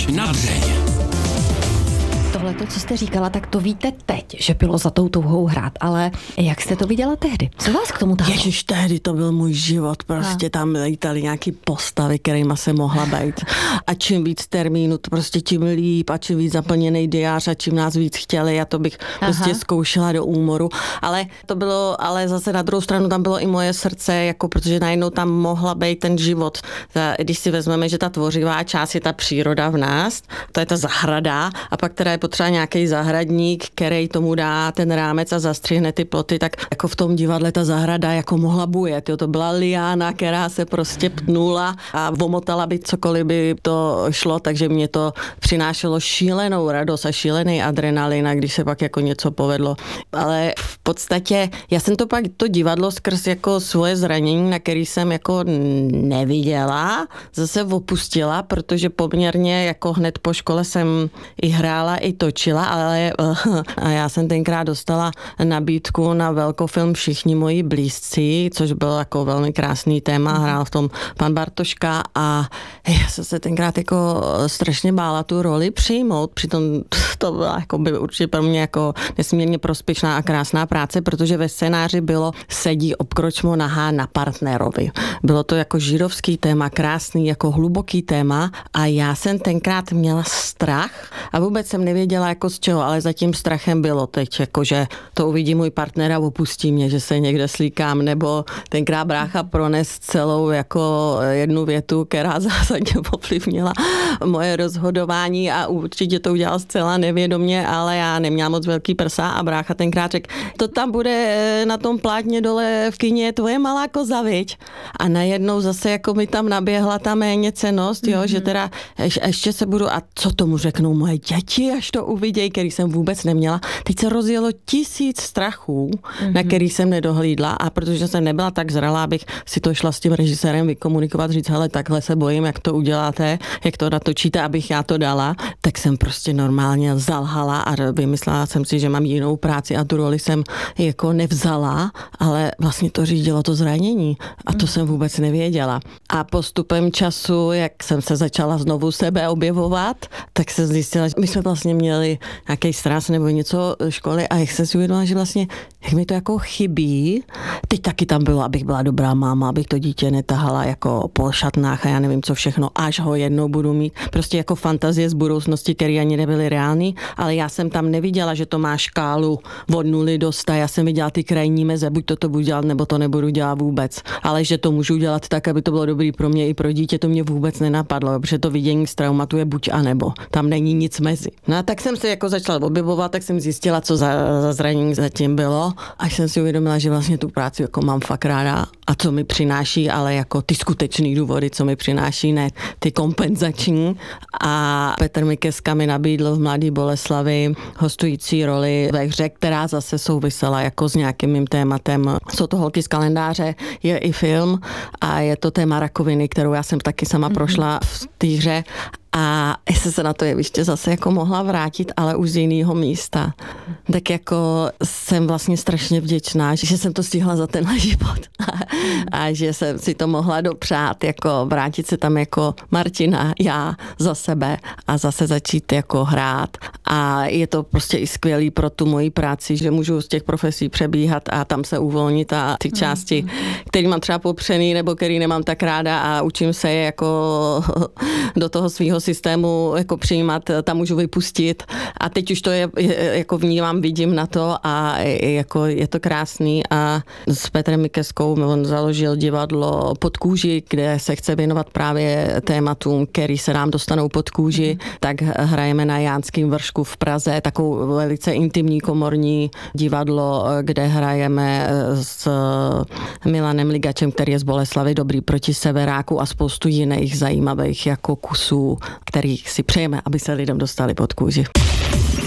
Až na dřeň. Tohleto, co jste říkala, tak to víte teď, že bylo za tou touhou hrát, ale jak jste to viděla tehdy? Co vás k tomu táhlo? Ježiš, tehdy to byl můj život, prostě tam lítaly nějaký postavy, kterýma se mohla být. A čím víc termínů, to prostě tím líp, a čím víc zaplněný diář a čím nás víc chtěli, a to bych prostě zkoušela do úmoru. Ale to bylo, ale zase na druhou stranu tam bylo i moje srdce, jako protože najednou tam mohla být ten život. Když si vezmeme, že ta tvořivá část je ta příroda v nás, to je ta zahrada, a pak teda je potřeba nějaký zahradník, který tomu dá ten rámec a zastřihne ty ploty, tak jako v tom divadle ta zahrada jako mohla bujet. Jo, to byla liána, která se prostě ptnula a omotala by cokoliv by to šlo, takže mě to přinášelo šílenou radost a šílený adrenalin, a když se pak jako něco povedlo. Ale v podstatě já jsem to pak to divadlo skrz jako svoje zranění, na který jsem jako neviděla, zase opustila, protože poměrně jako hned po škole jsem i hrála, i točila, ale a já jsem tenkrát dostala nabídku na velkofilm Všichni moji blízcí, což bylo jako velmi krásný téma, hrál v tom pan Bartoška, a já jsem se tenkrát jako strašně bála tu roli přijmout, přitom to byla jako by určitě pro mě jako nesmírně prospěšná a krásná práce, protože ve scénáři bylo sedí obkročmo nahá na partnerovi. Bylo to jako židovský téma, krásný, jako hluboký téma, a já jsem tenkrát měla strach a vůbec jsem nevěděla jako z čeho, ale za tím strachem bylo teď, jako že to uvidí můj partner a opustí mě, že se někde slíkám, nebo tenkrát brácha prones celou jako jednu větu, která zásadně ovlivnila moje rozhodování, a určitě to udělal zcela nevědomě, ale já neměla moc velký prsa, a brácha tenkrát řekl, to tam bude na tom plátně dole v kině tvoje malá koza, viď? A najednou zase jako mi tam naběhla ta méněcennost, jo, že teda ještě se budu, a co tomu řeknou moje děti, až to uvidějí, který jsem vůbec neměla. Teď se rozjelo 1000 strachů, na který jsem nedohlídla, a protože jsem nebyla tak zralá, abych si to šla s tím režisérem vykomunikovat, říct, hele, takhle se bojím, jak to uděláte, jak to natočíte, abych já to dala, tak jsem prostě normálně zalhala a vymyslela jsem si, že mám jinou práci, a tu roli jsem jako nevzala, ale vlastně to řídilo to zranění, a to jsem vůbec nevěděla. A postupem času, jak jsem se začala znovu sebe objevovat, tak se zjistila, že my jsme vlastně měli nějaký sraz nebo něco školy, a jak jsem si uvědomila, že vlastně jak mi to jako chybí. Teď taky tam bylo, abych byla dobrá máma, abych to dítě netahala jako po šatnách a já nevím co všechno, až ho jednou budu mít. Prostě jako fantazie z budoucnosti, které ani nebyly reální, ale já jsem tam neviděla, že to má škálu od 0 do 100. Já jsem viděla ty krajní meze, buď to budu dělat, nebo to nebudu dělat vůbec. Ale že to můžu dělat tak, aby to bylo dobrý pro mě i pro dítě, to mě vůbec nenapadlo, protože to vidění z traumatu je buď a nebo. Tam není nic mezi. No a tak jsem se jako začala objevovat, tak jsem zjistila, co za zranění zatím bylo, až jsem si uvědomila, že vlastně tu práci jako mám fakt ráda a co mi přináší, ale jako ty skutečný důvody, co mi přináší, ne ty kompenzační. A Petr Mikeska mi nabídl v Mladý Boleslavi hostující roli ve hře, která zase souvisela jako s nějakým mým tématem. Jsou to Holky z kalendáře, je i film a je to téma rakoviny, kterou já jsem taky sama prošla v té hře. A jestli se na to jeviště zase jako mohla vrátit, ale už z jiného místa. Tak jako jsem vlastně strašně vděčná, že jsem to stihla za tenhle život a že jsem si to mohla dopřát, jako vrátit se tam jako Martina, já za sebe a zase začít jako hrát. A je to prostě i skvělý pro tu moji práci, že můžu z těch profesí přebíhat a tam se uvolnit a ty části, které mám třeba popřený nebo který nemám tak ráda a učím se je jako do toho svého systému jako přijímat, tam můžu vypustit a teď už to je jako vnímám, vidím na to a jako je to krásný a s Petrem Mikeskou on založil divadlo Pod kůži, kde se chce věnovat právě tématům, který se nám dostanou pod kůži, tak hrajeme na Jánském vršku v Praze, takovou velice intimní komorní divadlo, kde hrajeme s Milanem Ligačem, který je z Boleslavy, Dobrý proti severáku a spoustu jiných zajímavých jako kusů, kterých si přejeme, aby se lidem dostali pod kůži.